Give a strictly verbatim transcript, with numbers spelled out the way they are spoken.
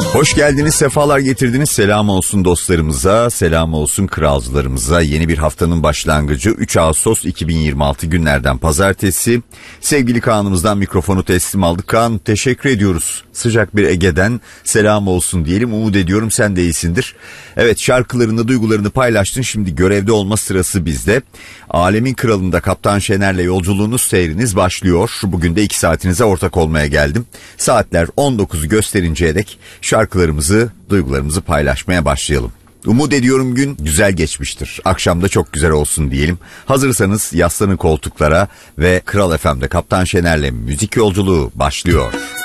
Hoş geldiniz, sefalar getirdiniz. Selam olsun dostlarımıza, selam olsun kralcılarımıza. Yeni bir haftanın başlangıcı üç Ağustos iki bin yirmi altı günlerden pazartesi. Sevgili Kaan'ımızdan mikrofonu teslim aldık. Kaan, teşekkür ediyoruz. Sıcak bir Ege'den selam olsun diyelim. Umut ediyorum sen de iyisindir. Evet, şarkılarını, duygularını paylaştın. Şimdi görevde olma sırası bizde. Alemin Kralı'nda Kaptan Şener'le yolculuğunuz, seyriniz başlıyor. Bugün de iki saatinize ortak olmaya geldim. Saatler on dokuzu gösterinceye dek şarkılarımızı, duygularımızı paylaşmaya başlayalım. Umut ediyorum gün güzel geçmiştir. Akşamda çok güzel olsun diyelim. Hazırsanız yaslanın koltuklara ve Kral F M'de Kaptan Şener'le müzik yolculuğu başlıyor.